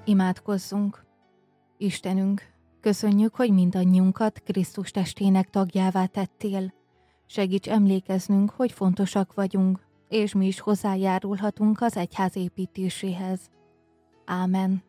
Imádkozzunk! Istenünk, köszönjük, hogy mindannyiunkat Krisztus testének tagjává tettél. Segíts emlékeznünk, hogy fontosak vagyunk, és mi is hozzájárulhatunk az egyház építéséhez. Ámen.